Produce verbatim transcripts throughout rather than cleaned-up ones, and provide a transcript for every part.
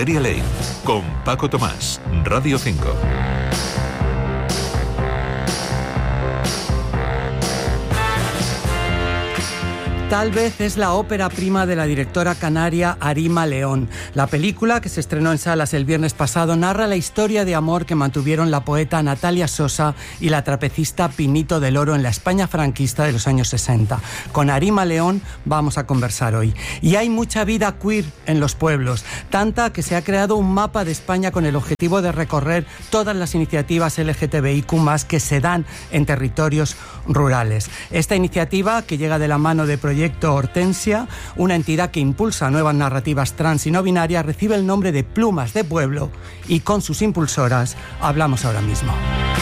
Wisteria Lane, con Paco Tomás, Radio cinco. Tal vez es la ópera prima de la directora canaria Arima León. La película, que se estrenó en salas el viernes pasado, narra la historia de amor que mantuvieron la poeta Natalia Sosa y la trapecista Pinito del Oro en la España franquista de los años sesenta. Con Arima León vamos a conversar hoy. Y hay mucha vida queer en los pueblos, tanta que se ha creado un mapa de España con el objetivo de recorrer todas las iniciativas L G T B I Q más, que se dan en territorios rurales. Esta iniciativa, que llega de la mano de Proyecto Hortensia, una entidad que impulsa nuevas narrativas trans y no binarias, recibe el nombre de Plumas de Pueblo, y con sus impulsoras hablamos ahora mismo.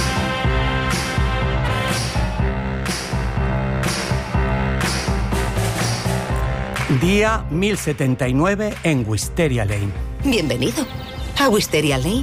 Día mil setenta y nueve en Wisteria Lane. Bienvenido a Wisteria Lane.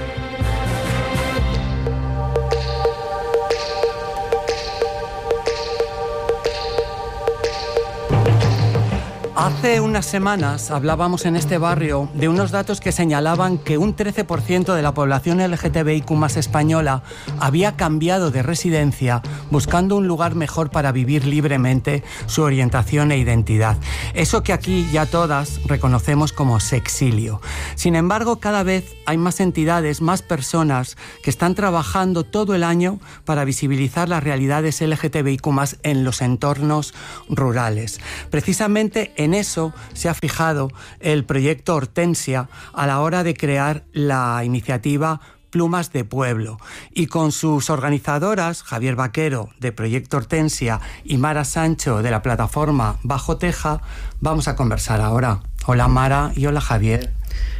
Hace unas semanas hablábamos en este barrio de unos datos que señalaban que un trece por ciento de la población L G T B I Q más española había cambiado de residencia buscando un lugar mejor para vivir libremente su orientación e identidad. Eso que aquí ya todas reconocemos como sexilio. Sin embargo, cada vez hay más entidades, más personas que están trabajando todo el año para visibilizar las realidades L G T B I Q más en los entornos rurales. Precisamente en eso se ha fijado el proyecto Hortensia a la hora de crear la iniciativa Plumas de Pueblo. Y con sus organizadoras, Javier Vaquero, de Proyecto Hortensia, y Mara Sancho, de la plataforma Bajo Teja, vamos a conversar ahora. Hola Mara y hola Javier.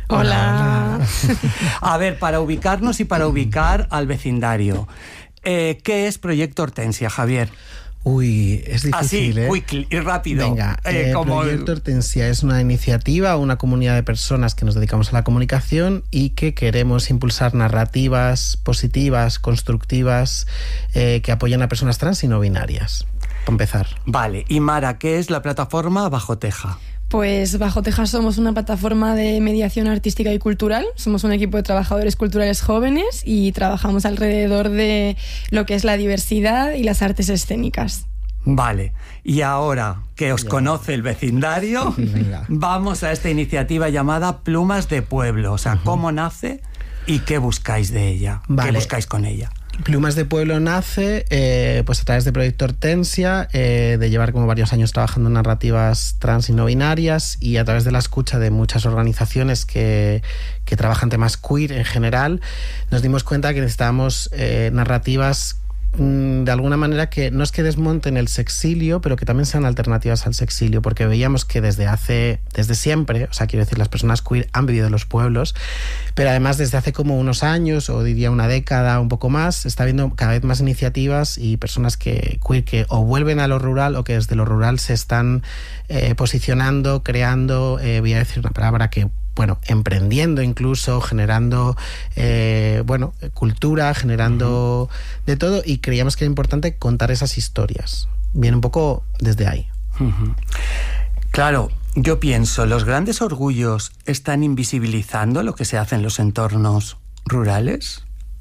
Hola. A ver, para ubicarnos y para ubicar al vecindario, eh, ¿qué es Proyecto Hortensia, Javier? Uy, es difícil, Así, ¿eh? quick y rápido. Venga, eh, eh, como Proyecto el... Hortensia es una iniciativa, una comunidad de personas que nos dedicamos a la comunicación y que queremos impulsar narrativas positivas, constructivas, eh, que apoyan a personas trans y no binarias. Para empezar. Vale, y Mara, ¿qué es la plataforma Bajo Teja? Pues Bajo Teja somos una plataforma de mediación artística y cultural. Somos un equipo de trabajadores culturales jóvenes y trabajamos alrededor de lo que es la diversidad y las artes escénicas. Vale, y ahora que os ya. conoce el vecindario, Venga. vamos a esta iniciativa llamada Plumas de Pueblo. O sea, uh-huh. ¿Cómo nace y qué buscáis de ella? Vale. ¿Qué buscáis con ella? Plumas de Pueblo nace eh, pues a través de Proyecto Hortensia, eh, de llevar como varios años trabajando en narrativas trans y no binarias, y a través de la escucha de muchas organizaciones que, que trabajan temas queer en general, nos dimos cuenta que necesitábamos eh, narrativas de alguna manera que no es que desmonten el sexilio, pero que también sean alternativas al sexilio, porque veíamos que desde hace, desde siempre, o sea, quiero decir, las personas queer han vivido en los pueblos, pero además desde hace como unos años, o diría una década, un poco más, está habiendo cada vez más iniciativas y personas que queer que o vuelven a lo rural o que desde lo rural se están eh, posicionando, creando, eh, voy a decir una palabra que bueno, emprendiendo incluso, generando eh, bueno, cultura, generando uh-huh. de todo, y creíamos que era importante contar esas historias. Viene un poco desde ahí. Uh-huh. Claro, yo pienso, los grandes orgullos están invisibilizando lo que se hace en los entornos rurales.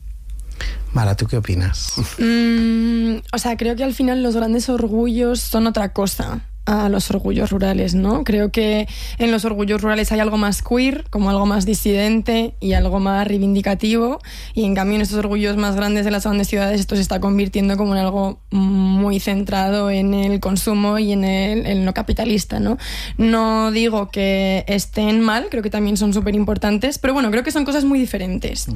Mara, ¿tú qué opinas? Mm, o sea, creo que al final los grandes orgullos son otra cosa a los orgullos rurales, ¿no? Creo que en los orgullos rurales hay algo más queer, como algo más disidente y algo más reivindicativo, y en cambio en estos orgullos más grandes de las grandes ciudades esto se está convirtiendo como en algo muy centrado en el consumo y en el en lo capitalista, ¿no? No digo que estén mal, creo que también son súper importantes, pero bueno, creo que son cosas muy diferentes.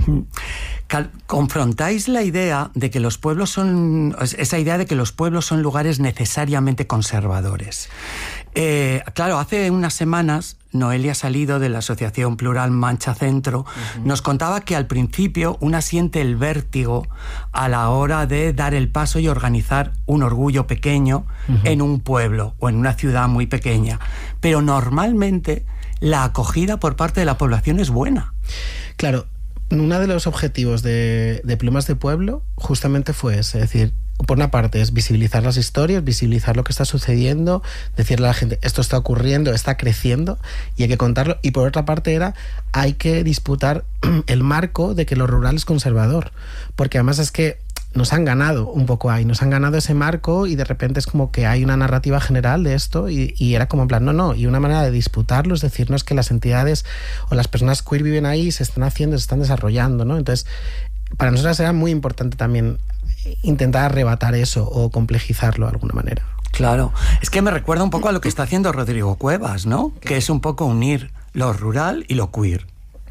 Confrontáis la idea de que los pueblos son, esa idea de que los pueblos son lugares necesariamente conservadores. Eh, claro, hace unas semanas Noelia Salido, de la Asociación Plural Mancha Centro, uh-huh. nos contaba que al principio una siente el vértigo a la hora de dar el paso y organizar un orgullo pequeño uh-huh. en un pueblo o en una ciudad muy pequeña. Pero normalmente la acogida por parte de la población es buena. Claro, uno de los objetivos de, de Plumas de Pueblo justamente fue ese, es decir, por una parte es visibilizar las historias, visibilizar lo que está sucediendo, decirle a la gente, esto está ocurriendo, está creciendo y hay que contarlo. Y por otra parte era, hay que disputar el marco de que lo rural es conservador, porque además es que nos han ganado un poco ahí, nos han ganado ese marco y de repente es como que hay una narrativa general de esto y, y era como en plan, no, no, y una manera de disputarlo es decirnos que las entidades o las personas queer viven ahí y se están haciendo, se están desarrollando, ¿no? Entonces, para nosotras era muy importante también intentar arrebatar eso o complejizarlo de alguna manera. Claro, es que me recuerda un poco a lo que está haciendo Rodrigo Cuevas, ¿no? Que es un poco unir lo rural y lo queer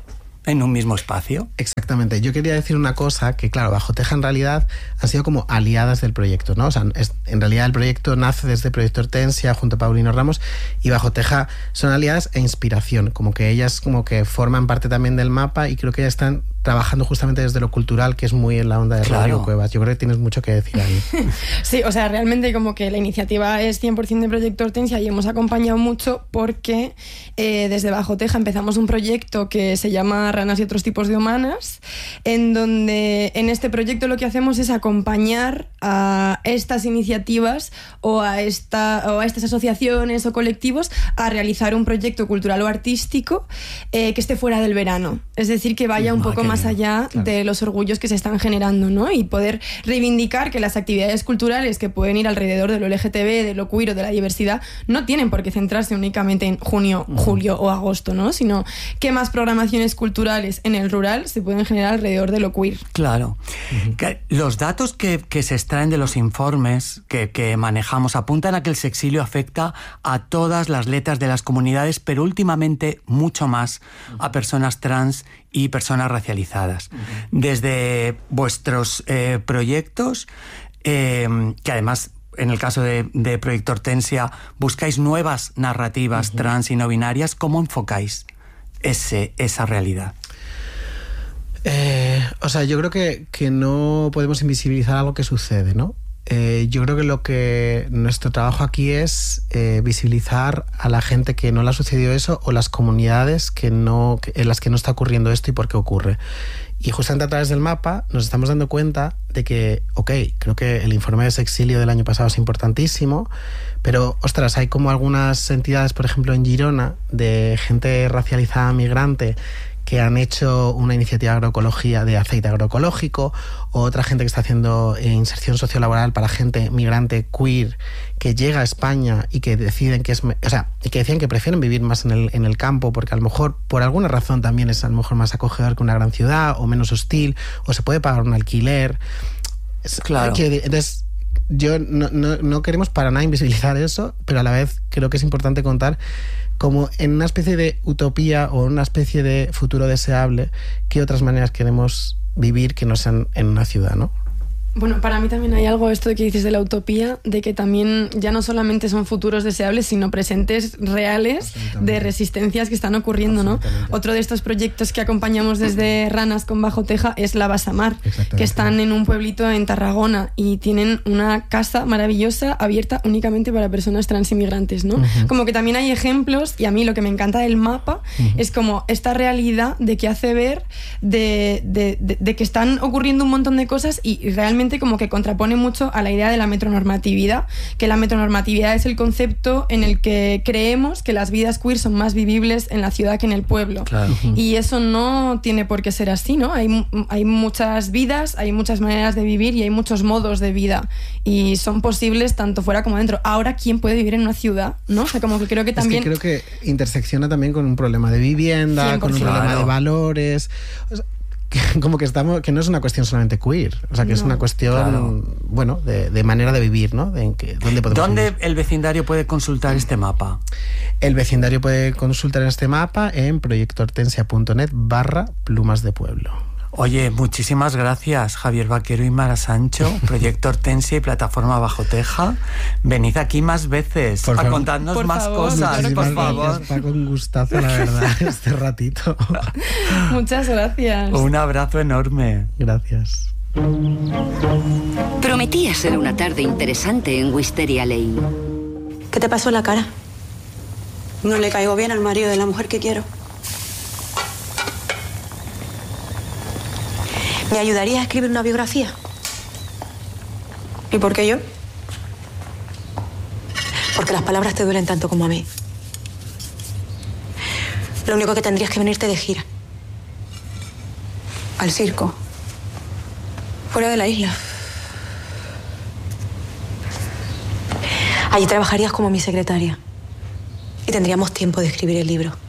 en un mismo espacio. Exactamente. Yo quería decir una cosa, que claro, Bajo Teja en realidad han sido como aliadas del proyecto, ¿no? O sea, es, en realidad el proyecto nace desde Proyecto Hortensia junto a Paulino Ramos y Bajo Teja son aliadas e inspiración, como que ellas como que forman parte también del mapa y creo que ellas están trabajando justamente desde lo cultural, que es muy en la onda de Claro. Rodrigo Cuevas. Yo creo que tienes mucho que decir ahí. Sí, o sea, realmente como que la iniciativa es cien por ciento de Proyecto Hortensia y hemos acompañado mucho porque eh, desde Bajo Teja empezamos un proyecto que se llama Ranas y otros tipos de humanas, en donde en este proyecto lo que hacemos es acompañar a estas iniciativas o a, esta, o a estas asociaciones o colectivos a realizar un proyecto cultural o artístico eh, que esté fuera del verano. Es decir, que vaya un Ah, poco qué más bien. allá Claro. de los orgullos que se están generando, ¿no? Y poder reivindicar que las actividades culturales que pueden ir alrededor de lo L G T B, de lo queer o de la diversidad no tienen por qué centrarse únicamente en junio, julio o agosto, ¿no? Sino qué más programaciones culturales en el rural se pueden generar alrededor de lo queer. Claro. Que los datos que, que se extraen de los informes que, que manejamos apuntan a que el sexilio afecta a todas las letras de las comunidades, pero últimamente mucho más a personas trans y personas racializadas. Desde vuestros eh, proyectos, eh, que además en el caso de, de Proyecto Hortensia buscáis nuevas narrativas uh-huh. trans y no binarias, ¿cómo enfocáis ese, esa realidad? Eh, o sea, yo creo que, que no podemos invisibilizar algo que sucede, ¿no? Eh, yo creo que lo que nuestro trabajo aquí es eh, visibilizar a la gente que no le ha sucedido eso o las comunidades que no, que, en las que no está ocurriendo esto y por qué ocurre. Y justamente a través del mapa nos estamos dando cuenta de que, ok, creo que el informe de sexilio del año pasado es importantísimo, pero, ostras, hay como algunas entidades, por ejemplo, en Girona, de gente racializada migrante que han hecho una iniciativa de agroecología de aceite agroecológico, o otra gente que está haciendo eh, inserción sociolaboral para gente migrante queer que llega a España y que deciden que es, o sea, que decían que prefieren vivir más en el, en el campo porque a lo mejor por alguna razón también es a lo mejor más acogedor que una gran ciudad o menos hostil o se puede pagar un alquiler. Claro. Que, entonces, yo no, no, no queremos para nada invisibilizar eso, pero a la vez creo que es importante contar como en una especie de utopía o una especie de futuro deseable, qué otras maneras queremos vivir que no sean en una ciudad, ¿no? Bueno, para mí también hay algo, esto que dices de la utopía, de que también ya no solamente son futuros deseables, sino presentes reales de resistencias que están ocurriendo, ¿no? Otro de estos proyectos que acompañamos desde Ranas con Bajo Teja es La Basamar, que están en un pueblito en Tarragona y tienen una casa maravillosa abierta únicamente para personas trans inmigrantes, ¿no? Uh-huh. Como que también hay ejemplos, y a mí lo que me encanta del mapa uh-huh. es como esta realidad de que hace ver de, de, de, de que están ocurriendo un montón de cosas y realmente como que contrapone mucho a la idea de la metronormatividad, que la metronormatividad es el concepto en el que creemos que las vidas queer son más vivibles en la ciudad que en el pueblo. Claro. Y eso no tiene por qué ser así, ¿no? Hay, hay muchas vidas, hay muchas maneras de vivir y hay muchos modos de vida y son posibles tanto fuera como dentro. Ahora, ¿quién puede vivir en una ciudad? ¿No? O sea, como que creo que también... Es que creo que intersecciona también con un problema de vivienda, cien por ciento. Con un problema de valores... O sea, Que, como que estamos que no es una cuestión solamente queer, o sea que no, es una cuestión claro. bueno de, de manera de vivir, ¿no? De en que, ¿dónde podemos ¿Dónde vivir? El vecindario puede consultar este mapa? El vecindario puede consultar este mapa en proyectohortensia.net barra plumas de pueblo. Oye, muchísimas gracias, Javier Vaquero y Mara Sancho, Proyecto Hortensia y Plataforma Bajo Teja. Venid aquí más veces por a favor. contarnos por más favor, cosas, claro por favor. Paco, un gustazo, la verdad, este ratito. Muchas gracias. Un abrazo enorme. Gracias. Prometía ser una tarde interesante en Wisteria Lane. ¿Qué te pasó en la cara? No le caigo bien al marido de la mujer que quiero. ¿Me ayudaría a escribir una biografía? ¿Y por qué yo? Porque las palabras te duelen tanto como a mí. Lo único que tendrías que venirte de gira. Al circo. Fuera de la isla. Allí trabajarías como mi secretaria. Y tendríamos tiempo de escribir el libro.